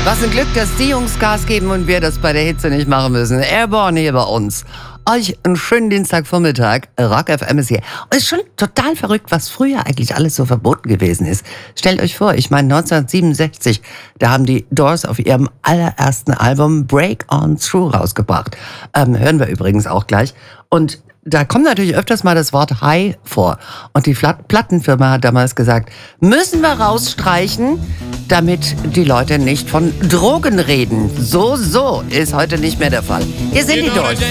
Was ein Glück, dass die Jungs Gas geben und wir das bei der Hitze nicht machen müssen. Airborne hier bei uns. Euch einen schönen Dienstagvormittag. Rock FM ist hier. Und es ist schon total verrückt, was früher eigentlich alles so verboten gewesen ist. Stellt euch vor, ich meine 1967, da haben die Doors auf ihrem allerersten Album Break On Through rausgebracht. Hören wir übrigens auch gleich. Und da kommt natürlich öfters mal das Wort High vor. Und die Plattenfirma hat damals gesagt, müssen wir rausstreichen, damit die Leute nicht von Drogen reden. So ist heute nicht mehr der Fall. Hier sind die Doors.